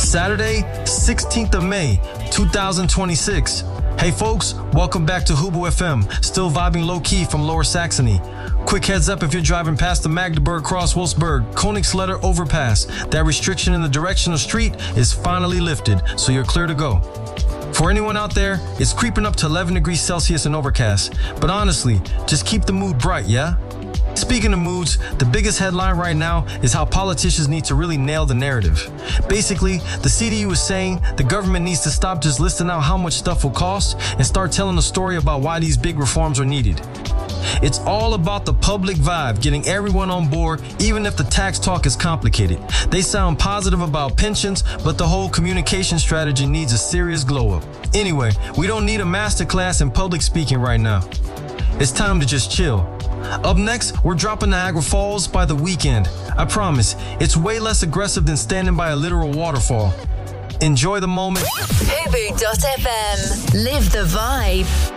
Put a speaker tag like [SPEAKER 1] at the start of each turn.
[SPEAKER 1] Saturday, 16th of May, 2026. Hey folks, welcome back to Hubu FM, still vibing low-key from Lower Saxony. Quick heads up if you're driving past the Magdeburg Cross Wolfsburg Königsletter overpass. That restriction in the direction of street is finally lifted, so you're clear to go. For anyone out there, it's creeping up to 11 degrees Celsius and overcast. But honestly, just keep the mood bright, yeah? Speaking of moods, the biggest headline right now is how politicians need to really nail the narrative. Basically, the CDU is saying the government needs to stop just listing out how much stuff will cost and start telling a story about why these big reforms are needed. It's all about the public vibe, getting everyone on board, even if the tax talk is complicated. They sound positive about pensions, but the whole communication strategy needs a serious glow up. Anyway, we don't need a masterclass in public speaking right now. It's time to just chill. Up next, we're dropping Niagara Falls by The Weeknd. I promise, it's way less aggressive than standing by a literal waterfall. Enjoy the moment.
[SPEAKER 2] Hubu.fm. Live the vibe.